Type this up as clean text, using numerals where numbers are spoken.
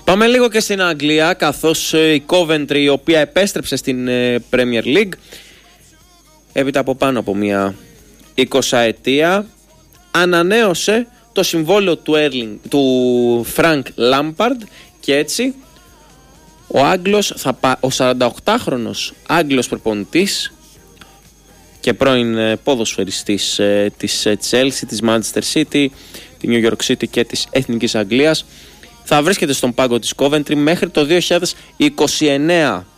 Πάμε λίγο και στην Αγγλία, καθώς η Coventry, η οποία επέστρεψε στην Premier League έπειτα από πάνω από μια 20ετία, ανανέωσε το συμβόλαιο του Frank Lampard και έτσι ο 48χρονος Άγγλος προπονητής και πρώην ποδοσφαιριστής της Chelsea, της Manchester City, τη New York City και της Εθνικής Αγγλίας θα βρίσκεται στον πάγκο της Coventry μέχρι το 2029.